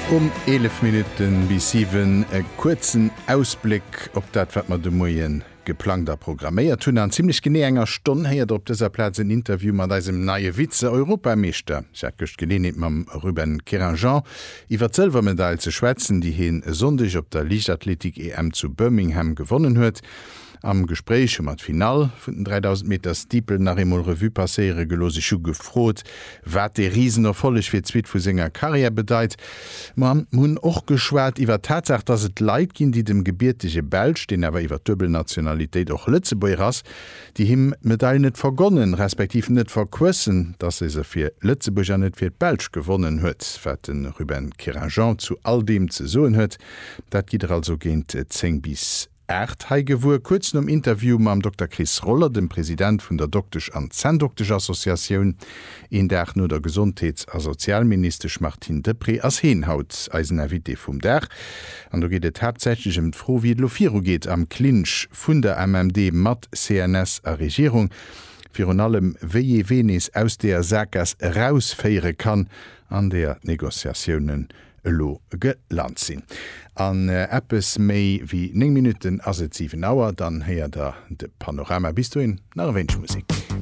Um 11 Minuten bis 7 kurzen Ausblick op dat wat man de Moien geplanter Programmiert hunn an ziemlich gene enger Stonn heiert op dieser Platz ein Interview mat dem naie Vize-Europameester gocht gelehnt mam Ruben Keranjean iwwer Silbermedaille ze schwätzen, die hin sonndech op der Leichtathletik EM zu Birmingham gewonnen huet. Am Gespräch mat Final vun den 3000 Meter Stiepel nach emol Revue passeiere gelose Schu gefrot, wat de Riesenerfollech fir Zwiit vu senger Karriere bedeit. Man hunn och geschwert iwwer Tatsache, dats et Leiit ginn, die dem gebiertige Belsch, den awer iwwer Doppelnationalitéit och Lützeburg ass, die him Medaille net vergonnen, respektiv net verkussen, dat se se fir Lützeburg an net fir Belsch gewonnen huet, wat den Ruben Keranjean zu all dem ze soen huet. Dat giet also géint 10 bis Heigewur kurz um Interview mam Dr. Chris Roller, dem Präsident vun der Doktisch an Zahndoktisch Assoziation, in der nur der Gesundheits- a Sozialminister Martin Depré as Heenhaut Eisenervité vum Dach. An du geht hauptsächlich froh wie Lofiro geht am Clinch vun der MMD mat CNS a Regierung, fir an allem wie wenis aus der Sackers rausfeiere kann an der Negoziationen lo geland sinn. An Appes méi wie 9 Minuten as 7 Auer, dann heier da de Panorama bis du in nach Wünschmusik.